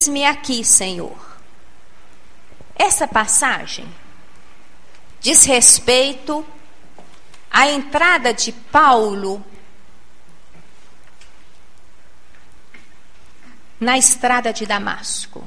Eis-me aqui, Senhor. Essa passagem diz respeito à entrada de Paulo na estrada de Damasco,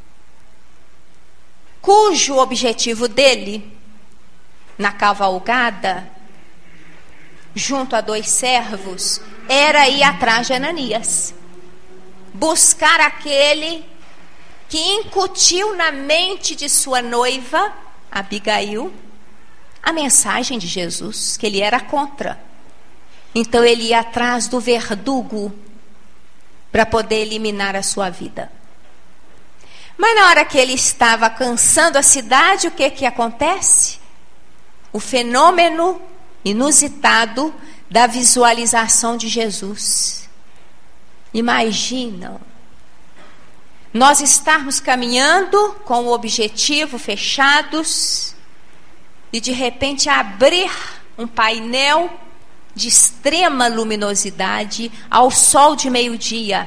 cujo objetivo dele, na cavalgada, junto a 2 servos, era ir atrás de Ananias, buscar aquele que incutiu na mente de sua noiva, Abigail, a mensagem de Jesus, que ele era contra. Então ele ia atrás do verdugo para poder eliminar a sua vida. Mas na hora que ele estava alcançando a cidade, o que acontece? O fenômeno inusitado da visualização de Jesus. Imaginam nós estarmos caminhando com o objetivo fechados e de repente abrir um painel de extrema luminosidade ao sol de meio-dia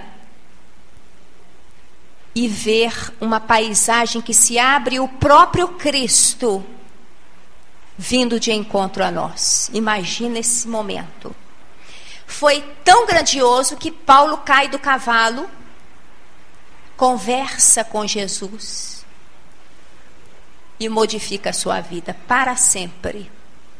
e ver uma paisagem que se abre e o próprio Cristo vindo de encontro a nós. Imagina esse momento. Foi tão grandioso que Paulo cai do cavalo, conversa com Jesus e modifica a sua vida para sempre.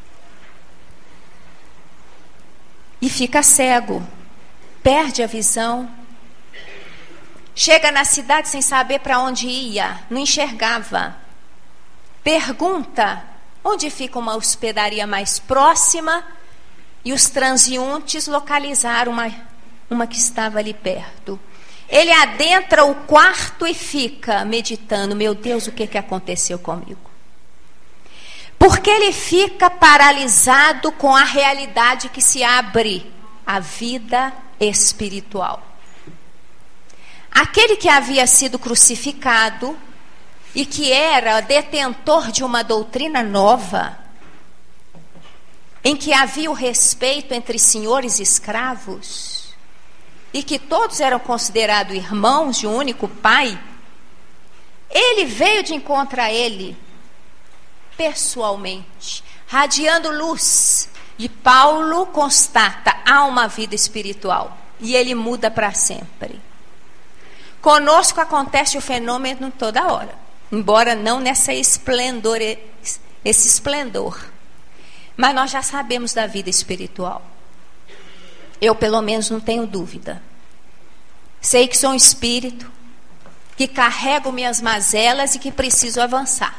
E fica cego, perde a visão, chega na cidade sem saber para onde ia, não enxergava. Pergunta onde fica uma hospedaria mais próxima e os transeuntes localizaram uma que estava ali perto. Ele adentra o quarto e fica meditando, meu Deus, o que aconteceu comigo? Porque ele fica paralisado com a realidade que se abre, a vida espiritual. Aquele que havia sido crucificado e que era detentor de uma doutrina nova, em que havia o respeito entre senhores e escravos, e que todos eram considerados irmãos de um único pai, ele veio de encontro a ele, pessoalmente, radiando luz. E Paulo constata, há uma vida espiritual, e ele muda para sempre. Conosco acontece o fenômeno toda hora, embora não nessa esplendor, esse esplendor. Mas nós já sabemos da vida espiritual. Eu, pelo menos, não tenho dúvida. Sei que sou um espírito, que carrego minhas mazelas e que preciso avançar.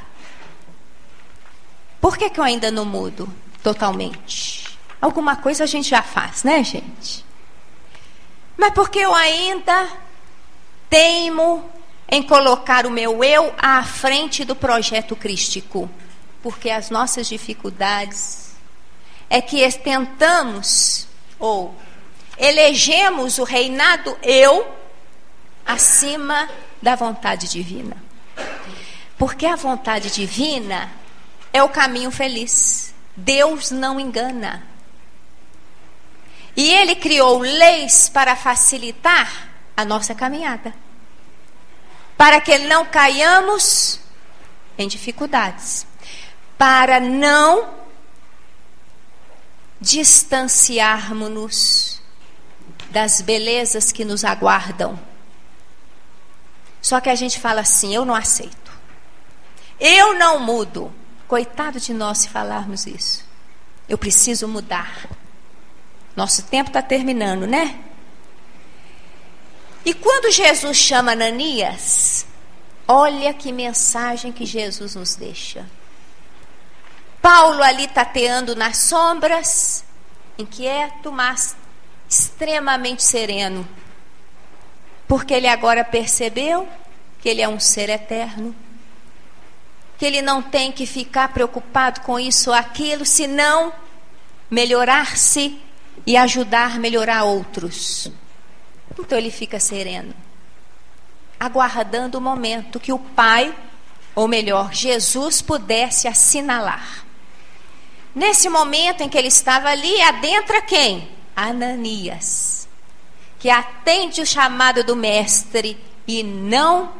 Por que eu ainda não mudo totalmente? Alguma coisa a gente já faz, né, gente? Mas porque eu ainda teimo em colocar o meu eu à frente do projeto crístico. Porque as nossas dificuldades é que tentamos ou elegemos o reinado eu acima da vontade divina. Porque a vontade divina é o caminho feliz. Deus não engana. E Ele criou leis para facilitar a nossa caminhada, para que não caiamos em dificuldades, para não distanciarmos-nos das belezas que nos aguardam. Só que a gente fala assim, eu não aceito, eu não mudo. Coitado de nós se falarmos isso. Eu preciso mudar. Nosso tempo está terminando, né? E quando Jesus chama Ananias, olha que mensagem que Jesus nos deixa. Paulo ali tateando nas sombras, inquieto, mas extremamente sereno. Porque ele agora percebeu que ele é um ser eterno, que ele não tem que ficar preocupado com isso ou aquilo, senão melhorar-se e ajudar a melhorar outros. Então ele fica sereno, aguardando o momento que o Pai, ou melhor, Jesus pudesse assinalar. Nesse momento em que ele estava ali, adentra quem? Ananias, que atende o chamado do mestre e não